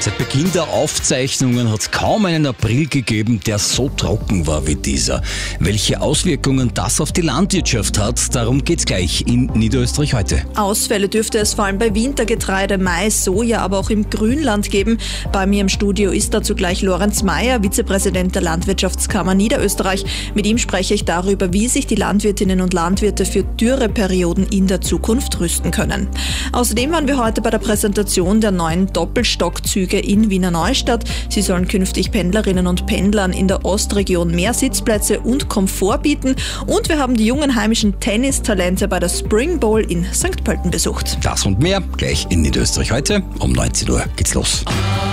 Seit Beginn der Aufzeichnungen hat es kaum einen April gegeben, der so trocken war wie dieser. Welche Auswirkungen das auf die Landwirtschaft hat, darum geht's gleich in Niederösterreich heute. Ausfälle dürfte es vor allem bei Wintergetreide, Mais, Soja, aber auch im Grünland geben. Bei mir im Studio ist dazu gleich Lorenz Meyer, Vizepräsident der Landwirtschaftskammer Niederösterreich. Mit ihm spreche ich darüber, wie sich die Landwirtinnen und Landwirte für Dürreperioden in der Zukunft rüsten können. Außerdem waren wir heute bei der Präsentation der neuen Doppelstockzüge in Wiener Neustadt. Sie sollen künftig Pendlerinnen und Pendlern in der Ostregion mehr Sitzplätze und Komfort bieten. Und wir haben die jungen heimischen Tennistalente bei der Spring Bowl in St. Pölten besucht. Das und mehr gleich in Niederösterreich heute. Um 19 Uhr geht's los.